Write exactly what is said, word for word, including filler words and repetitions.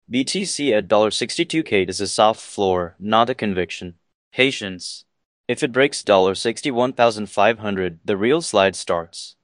B T C at sixty-two K is a soft floor, not a conviction. Patience. If it breaks sixty-one thousand five hundred, the real slide starts.